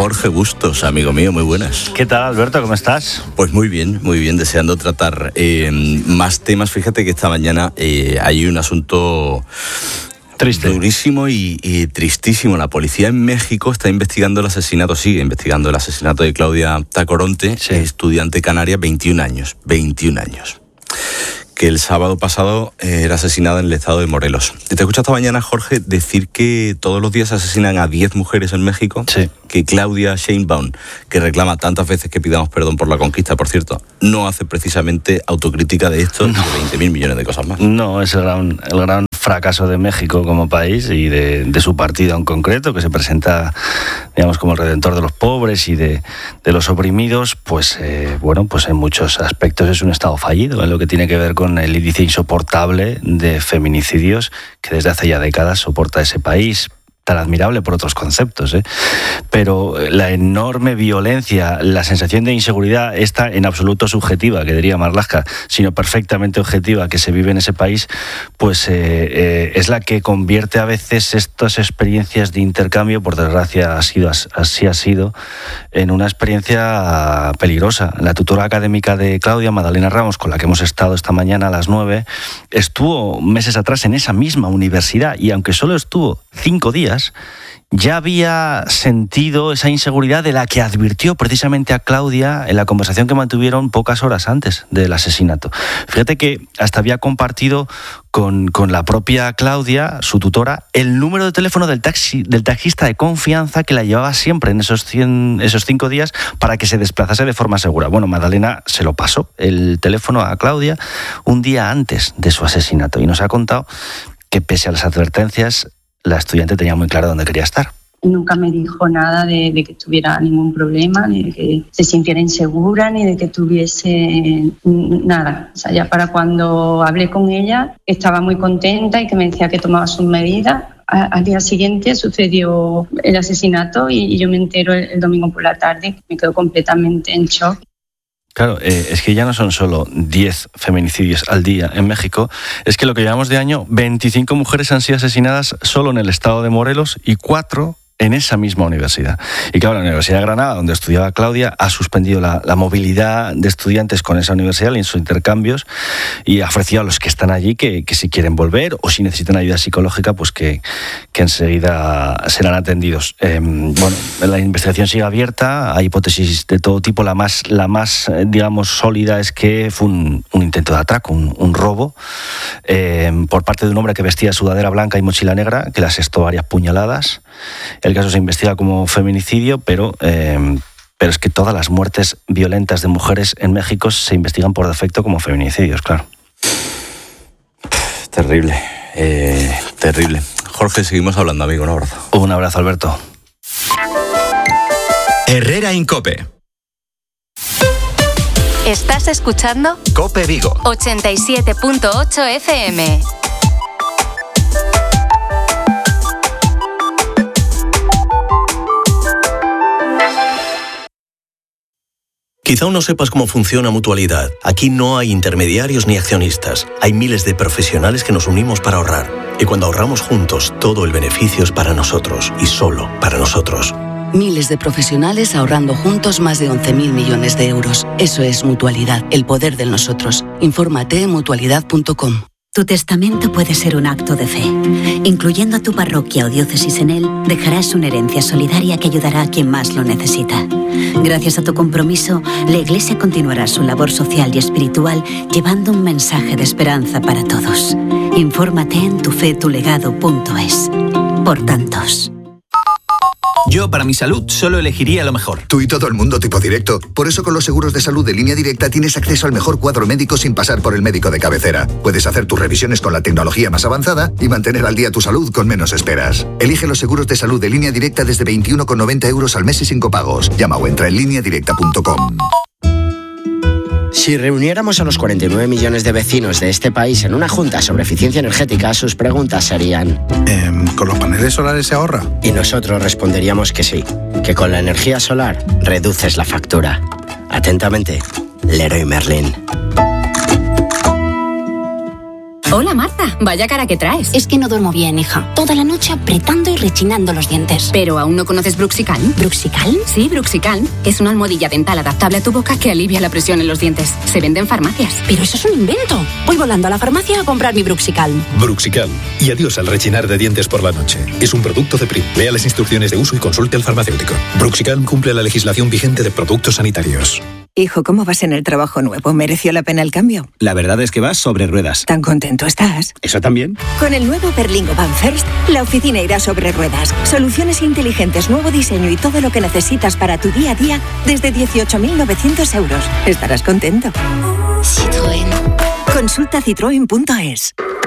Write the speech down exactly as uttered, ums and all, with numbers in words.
Jorge Bustos, amigo mío, muy buenas. ¿Qué tal, Alberto? ¿Cómo estás? Pues muy bien, muy bien, deseando tratar eh, más temas. Fíjate que esta mañana eh, hay un asunto triste, durísimo y, y tristísimo. La policía en México está investigando el asesinato, sigue investigando el asesinato de Claudia Tacoronte, sí. estudiante canaria, veintiún años, veintiún años. Que el sábado pasado eh, era asesinada en el estado de Morelos. Te escuché esta mañana, Jorge, decir que todos los días asesinan a diez mujeres en México. Sí. Que Claudia Sheinbaum, que reclama tantas veces que pidamos perdón por la conquista, por cierto, no hace precisamente autocrítica de esto no. de veinte mil millones de cosas más. No, es el gran, el gran fracaso de México como país y de, de su partido en concreto, que se presenta, digamos, como el redentor de los pobres y de, de los oprimidos. Pues, eh, bueno, pues en muchos aspectos es un estado fallido en lo que tiene que ver con el índice insoportable de feminicidios que desde hace ya décadas soporta ese país, tan admirable por otros conceptos, ¿eh? Pero la enorme violencia, la sensación de inseguridad, esta en absoluto subjetiva, que diría Marlaska, sino perfectamente objetiva que se vive en ese país, pues eh, eh, es la que convierte a veces estas experiencias de intercambio, por desgracia ha sido, así ha sido, en una experiencia peligrosa. La tutora académica de Claudia, Madalena Ramos, con la que hemos estado esta mañana a las nueve, estuvo meses atrás en esa misma universidad y aunque solo estuvo cinco días, ya había sentido esa inseguridad de la que advirtió precisamente a Claudia en la conversación que mantuvieron pocas horas antes del asesinato. Fíjate que hasta había compartido con, con la propia Claudia, su tutora, el número de teléfono del taxi, del taxista de confianza que la llevaba siempre en esos, cien, esos cinco días para que se desplazase de forma segura. Bueno, Madalena se lo pasó, el teléfono a Claudia, un día antes de su asesinato y nos ha contado que pese a las advertencias, la estudiante tenía muy claro dónde quería estar. Nunca me dijo nada de, de que tuviera ningún problema, ni de que se sintiera insegura, ni de que tuviese nada. O sea, ya para cuando hablé con ella, estaba muy contenta y que me decía que tomaba sus medidas. A, al día siguiente sucedió el asesinato y, y yo me entero el, el domingo por la tarde. Me quedo completamente en shock. Claro, eh, es que ya no son solo diez feminicidios al día en México, es que lo que llevamos de año, veinticinco mujeres han sido asesinadas solo en el estado de Morelos y cuatro en esa misma universidad. Y claro, la Universidad de Granada, donde estudiaba Claudia, ha suspendido la, la movilidad de estudiantes con esa universidad en sus intercambios y ha ofrecido a los que están allí que, que si quieren volver o si necesitan ayuda psicológica, pues que, que enseguida serán atendidos. Eh, bueno, la investigación sigue abierta, hay hipótesis de todo tipo. La más, la más digamos, sólida es que fue un, un intento de atraco, un, un robo, eh, por parte de un hombre que vestía sudadera blanca y mochila negra, que le asestó varias puñaladas. El caso se investiga como feminicidio, pero, eh, pero es que todas las muertes violentas de mujeres en México se investigan por defecto como feminicidios, claro. Terrible, eh, terrible. Jorge, seguimos hablando, amigo. Un abrazo. Un abrazo, Alberto. Herrera Incope. ¿Estás escuchando? Cope Vigo. ochenta y siete punto ocho F M. Quizá aún no sepas cómo funciona Mutualidad. Aquí no hay intermediarios ni accionistas. Hay miles de profesionales que nos unimos para ahorrar. Y cuando ahorramos juntos, todo el beneficio es para nosotros y solo para nosotros. Miles de profesionales ahorrando juntos más de once mil millones de euros. Eso es Mutualidad, el poder del nosotros. Infórmate en mutualidad punto com. Tu testamento puede ser un acto de fe. Incluyendo a tu parroquia o diócesis en él, dejarás una herencia solidaria que ayudará a quien más lo necesita. Gracias a tu compromiso, la Iglesia continuará su labor social y espiritual llevando un mensaje de esperanza para todos. Infórmate en tu fe tu legado punto es. Por tantos. Yo, para mi salud, solo elegiría lo mejor. Tú y todo el mundo tipo directo. Por eso con los seguros de salud de Línea Directa tienes acceso al mejor cuadro médico sin pasar por el médico de cabecera. Puedes hacer tus revisiones con la tecnología más avanzada y mantener al día tu salud con menos esperas. Elige los seguros de salud de Línea Directa desde veintiuno con noventa euros al mes y sin copagos. Llama o entra en línea directa punto com. Si reuniéramos a los cuarenta y nueve millones de vecinos de este país en una junta sobre eficiencia energética, sus preguntas serían... Eh, ¿Con los paneles solares se ahorra? Y nosotros responderíamos que sí, que con la energía solar reduces la factura. Atentamente, Leroy Merlin. Hola, Marta. Vaya cara que traes. Es que no duermo bien, hija. Toda la noche apretando y rechinando los dientes. ¿Pero aún no conoces Bruxicalm? ¿Bruxicalm? Sí, Bruxicalm. Es una almohadilla dental adaptable a tu boca que alivia la presión en los dientes. Se vende en farmacias. Pero eso es un invento. Voy volando a la farmacia a comprar mi Bruxicalm. Bruxicalm. Y adiós al rechinar de dientes por la noche. Es un producto de P R I. Lea las instrucciones de uso y consulte al farmacéutico. Bruxicalm cumple la legislación vigente de productos sanitarios. Hijo, ¿cómo vas en el trabajo nuevo? ¿Mereció la pena el cambio? La verdad es que vas sobre ruedas. ¿Tan contento estás? ¿Eso también? Con el nuevo Berlingo Van First, la oficina irá sobre ruedas. Soluciones inteligentes, nuevo diseño y todo lo que necesitas para tu día a día desde dieciocho mil novecientos euros. Estarás contento. Citroën. Consulta citroen punto es.